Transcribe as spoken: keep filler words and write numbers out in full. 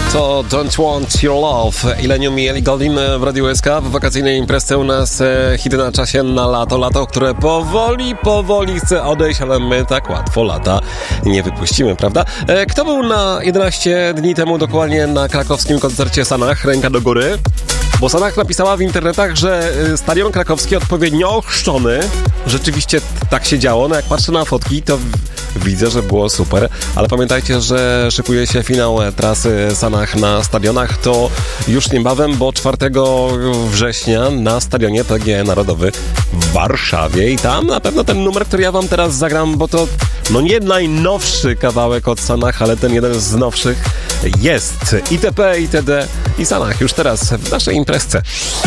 To Don't Want Your Love, Illenium i Ellie Goulding w Radiu S K. W wakacyjnej imprezie u nas e, hity na czasie na lato, lato, które powoli, powoli chce odejść, ale my tak łatwo lata nie wypuścimy, prawda? E, kto był na jedenaście dni temu dokładnie na krakowskim koncercie Sanach? Ręka do góry. Bo Sanach napisała w internetach, że stadion krakowski odpowiednio ochrzczony. Rzeczywiście tak się działo. No jak patrzę na fotki, to widzę, że było super. Ale pamiętajcie, że szykuje się finał trasy Sanach na stadionach. To już niebawem, bo czwartego września na stadionie P G E Narodowy w Warszawie. I tam na pewno ten numer, który ja wam teraz zagram, bo to no nie najnowszy kawałek od Sanach, ale ten jeden z nowszych jest. itp., itd. i Sanach już teraz w naszej imprezce.